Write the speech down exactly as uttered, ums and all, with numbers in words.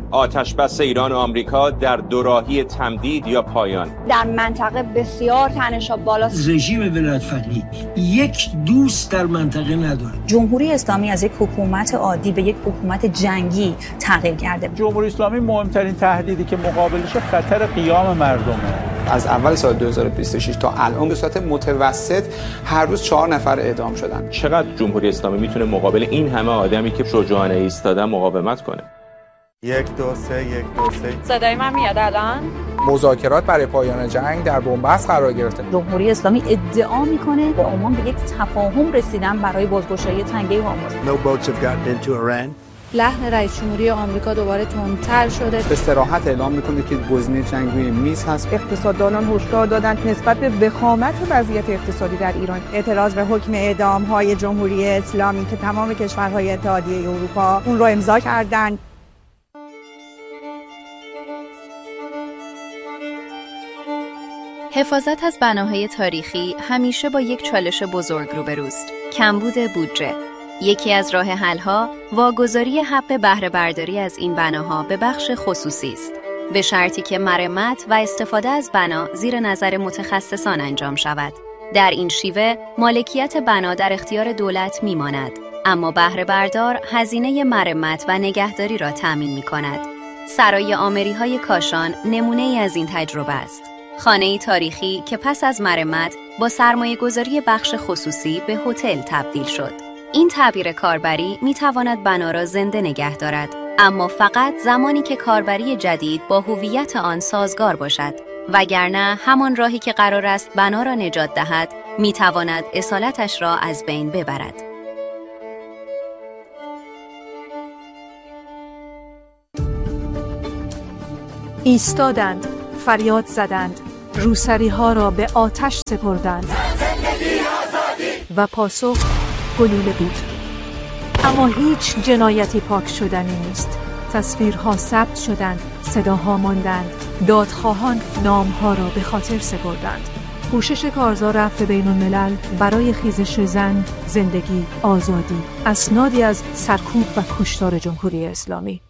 آتش‌بس ایران و آمریکا در دوراهی تمدید یا پایان. در منطقه بسیار تنش‌ها بالاست. رژیم ولایت‌فقیه یک دوست در منطقه نداره. جمهوری اسلامی از یک حکومت عادی به یک حکومت جنگی تغییر کرده. جمهوری اسلامی مهمترین تهدیدی که مقابلش خطر قیام مردمه. از اول سال دو هزار و بیست و شش تا الان به صورت متوسط هر روز چهار نفر اعدام شدن. چقدر جمهوری اسلامی میتونه مقابل این همه آدمی که شجاعانه ایستادن مقاومت کنه؟ یک دو سه یک دو سه. صدای من میاد الان؟ مذاکرات برای پایان جنگ در بنبست قرار گرفته. جمهوری اسلامی ادعا میکنه با عمان به یک تفاهم رسیدن برای بازگشایی تنگه هرمز. No boats have gotten into Iran. لحن رئیس جمهوری آمریکا دوباره تندتر شده. به صراحت اعلام میکنه که گزینه جنگ روی میز هست. اقتصاددانان هشدار دادند نسبت به وخامت وضعیت اقتصادی در ایران اعتراض به حکم اعدام‌های جمهوری اسلامی که تمام کشورهای اتحادیه اروپا اون رو امضا کردند. حفاظت از بناهای تاریخی همیشه با یک چالش بزرگ روبروست: کمبود بودجه. یکی از راه حل‌ها واگذاری حق بهره برداری از این بناها به بخش خصوصی است، به شرطی که مرمت و استفاده از بنا زیر نظر متخصصان انجام شود. در این شیوه مالکیت بنا در اختیار دولت میماند، اما بهره بردار هزینه مرمت و نگهداری را تامین می‌کند. سرای آمری‌های کاشان نمونه‌ای از این تجربه است. خانه‌ای تاریخی که پس از مرمت با سرمایه‌گذاری بخش خصوصی به هتل تبدیل شد. این تعبیر کاربری می‌تواند بنا را زنده نگه دارد، اما فقط زمانی که کاربری جدید با هویت آن سازگار باشد، وگرنه همان راهی که قرار است بنا را نجات دهد می‌تواند اصالتش را از بین ببرد. ایستادند، فریاد زدند، روسری‌ها را به آتش سپردند و پاسخ گلوله بود. اما هیچ جنایتی پاک شدنی نیست. تصویرها ثبت شدند، صداها ماندند، دادخواهان نامها را به خاطر سپردند. کوشش کارزار عفو بین الملل برای خیزش زن، زندگی، آزادی، اسنادی از سرکوب و کشتار جمهوری اسلامی.